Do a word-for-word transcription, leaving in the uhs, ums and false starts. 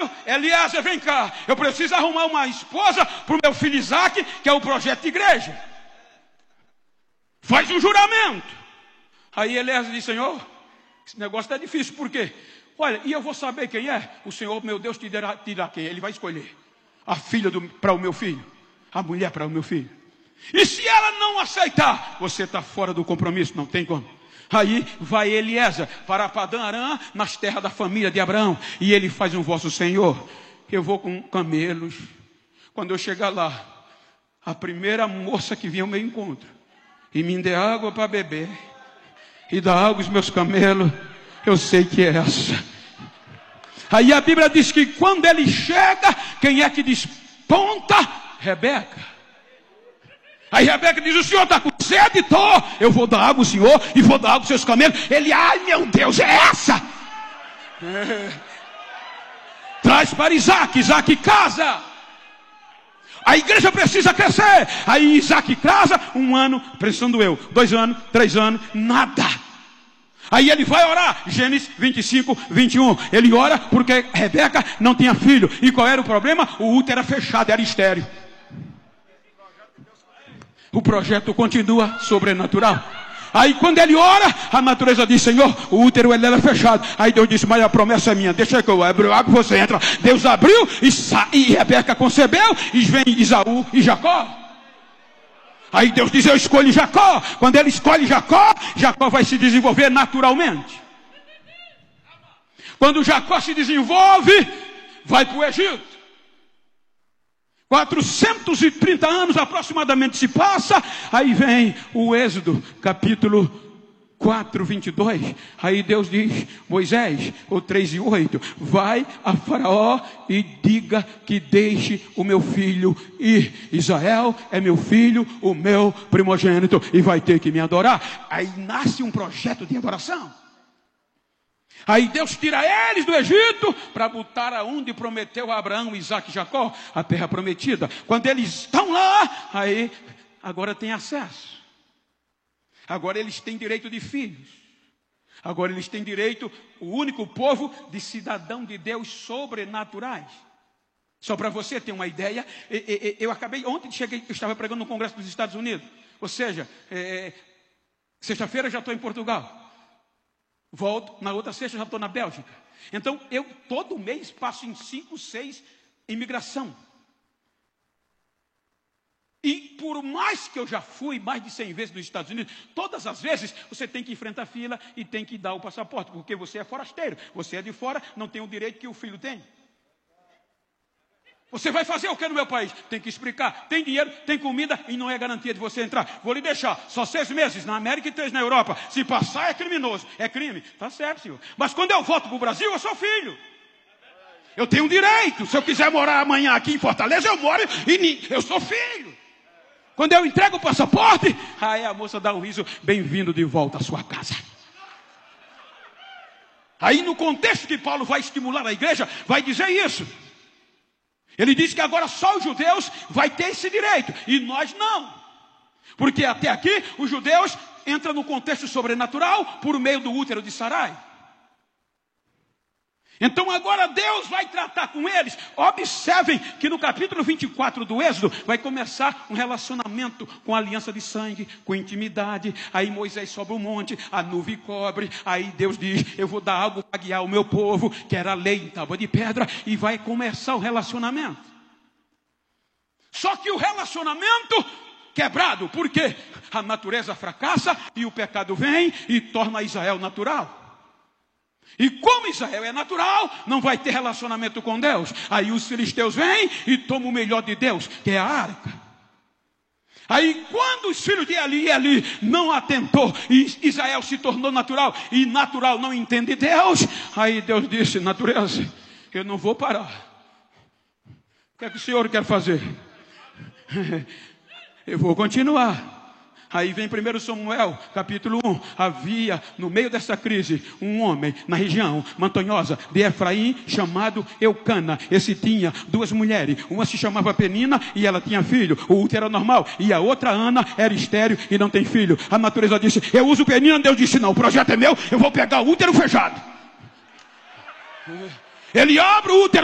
dizendo: Eliezer, vem cá, eu preciso arrumar uma esposa para o meu filho Isaac, que é o projeto de igreja. Faz um juramento. Aí Eliezer diz: Senhor, esse negócio está difícil, por quê? Olha, e eu vou saber quem é? O Senhor, meu Deus, te dirá, te dirá quem? Ele vai escolher a filha para o meu filho, a mulher para o meu filho. E se ela não aceitar, você está fora do compromisso, não tem como. Aí vai Eliezer para Padã Arã, nas terras da família de Abraão, e ele faz um vosso: Senhor, eu vou com camelos. Quando eu chegar lá, a primeira moça que vinha ao meu encontro e me dê água para beber e dá água aos meus camelos, eu sei que é essa. Aí a Bíblia diz que quando ele chega, quem é que desponta? Rebeca. Aí Rebeca diz: o senhor está com sede? Tô. Eu vou dar água ao senhor e vou dar água aos seus camelos. Ele: ai meu Deus, é essa. É. Traz para Isaac. Isaac casa. A igreja precisa crescer. Aí Isaac casa, um ano, precisando eu, dois anos, três anos, nada. Aí ele vai orar, Gênesis vinte e cinco, vinte e um. Ele ora porque Rebeca não tinha filho. E qual era o problema? O útero era fechado, era estéril. O projeto continua sobrenatural. Aí quando ele ora, a natureza diz: Senhor, o útero ele era fechado. Aí Deus disse: mas a promessa é minha, deixa que eu abro, eu abro, você entra. Deus abriu e, sa... e Rebeca concebeu, e vem Isaú e Jacó. Aí Deus diz: eu escolho Jacó. Quando ele escolhe Jacó, Jacó vai se desenvolver naturalmente. Quando Jacó se desenvolve, vai para o Egito. quatrocentos e trinta anos aproximadamente se passa. Aí vem o Êxodo, capítulo quatro, vinte e dois. Aí Deus diz: Moisés, o três e oito, vai a Faraó e diga que deixe o meu filho ir. Israel é meu filho, o meu primogênito, e vai ter que me adorar. Aí nasce um projeto de adoração. Aí Deus tira eles do Egito para botar aonde prometeu a Abraão, Isaac e Jacó, a terra prometida. Quando eles estão lá, aí agora tem acesso. Agora eles têm direito de filhos. Agora eles têm direito, o único povo, de cidadão de Deus sobrenaturais. Só para você ter uma ideia, eu acabei, ontem cheguei, eu estava pregando no Congresso dos Estados Unidos. Ou seja, é, sexta-feira já estou em Portugal. Volto, na outra sexta já estou na Bélgica. Então eu todo mês passo em cinco, seis imigração. E por mais que eu já fui mais de cem vezes nos Estados Unidos, todas as vezes você tem que enfrentar a fila e tem que dar o passaporte, porque você é forasteiro, você é de fora, não tem o direito que o filho tem. Você vai fazer o que no meu país? Tem que explicar. Tem dinheiro, tem comida e não é garantia de você entrar. Vou lhe deixar só seis meses na América e três na Europa. Se passar é criminoso. É crime. Tá certo, senhor. Mas quando eu volto para o Brasil, eu sou filho. Eu tenho direito. Se eu quiser morar amanhã aqui em Fortaleza, eu moro e eu sou filho. Quando eu entrego o passaporte, aí a moça dá um riso: bem-vindo de volta à sua casa. Aí no contexto que Paulo vai estimular a igreja, vai dizer isso. Ele diz que agora só os judeus vai ter esse direito, e nós não. Porque até aqui, os judeus entram no contexto sobrenatural por meio do útero de Sarai. Então agora Deus vai tratar com eles. Observem que no capítulo vinte e quatro do Êxodo vai começar um relacionamento com aliança de sangue, com intimidade. Aí Moisés sobe o monte, a nuvem cobre. Aí Deus diz: eu vou dar água para guiar o meu povo, que era a lei em tábua de pedra. E vai começar o relacionamento. Só que o relacionamento quebrado, por quê? A natureza fracassa e o pecado vem e torna Israel natural. E como Israel é natural, não vai ter relacionamento com Deus. Aí os filisteus vêm e tomam o melhor de Deus, que é a arca. Aí quando os filhos de Eli e Eli não atentou, e Israel se tornou natural, e natural não entende Deus, aí Deus disse: natureza, eu não vou parar. O que é que o senhor quer fazer? Eu vou continuar. Aí vem primeiro Samuel, capítulo um. Havia, no meio dessa crise, um homem na região montanhosa de Efraim, chamado Eucana. Esse tinha duas mulheres. Uma se chamava Penina e ela tinha filho. O útero era normal. E a outra, Ana, era estéril e não tem filho. A natureza disse: eu uso Penina. Deus disse: não, o projeto é meu. Eu vou pegar o útero fechado. Ele abre o útero